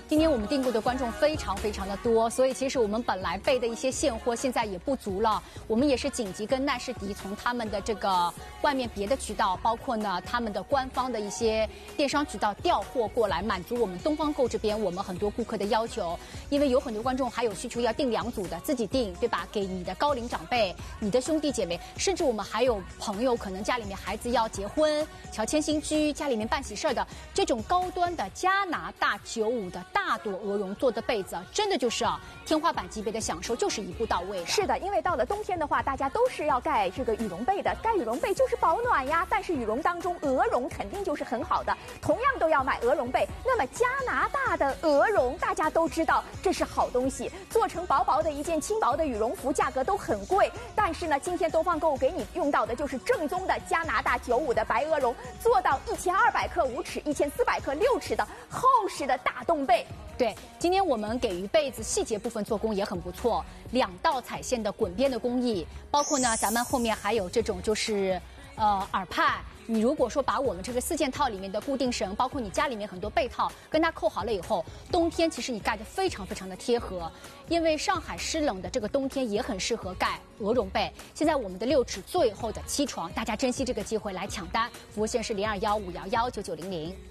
今天我们订购的观众非常的多，所以其实我们本来备的一些现货现在也不足了。我们也是紧急跟奈士迪从他们的这个外面别的渠道，包括呢他们的官方的一些电商渠道调货过来，满足我们东方购这边我们很多顾客的要求。因为有很多观众还有需求要订2组的，自己订对吧？给你的高龄长辈、你的兄弟姐妹，甚至我们还有朋友可能家里面孩子要结婚、乔迁新居，家里面办喜事的这种高端的加拿大95的大朵鹅绒做的被子，真的就是天花板级别的享受，就是一步到位的。 是的，因为到了冬天的话，大家都是要盖这个羽绒被的，盖羽绒被就是保暖呀。但是羽绒当中，鹅绒肯定就是很好的，同样都要买鹅绒被。那么加拿大的鹅绒，大家都知道这是好东西，做成薄薄的一件轻薄的羽绒服，价格都很贵。但是呢，今天东方购给你用到的就是正宗的加拿大95的白鹅绒，做到1200克5尺、1400克6尺的厚实的大冬被。 对，今天我们给予被子细节部分做工也很不错，2道彩线的滚边的工艺，包括呢咱们后面还有这种就是耳畔。你如果说把我们这个4件套里面的固定绳，包括你家里面很多被套跟它扣好了以后，冬天其实你盖得非常的贴合。因为上海湿冷的这个冬天也很适合盖鹅绒被。现在我们的6尺最厚的7床，大家珍惜这个机会来抢单。服务线是0215119900。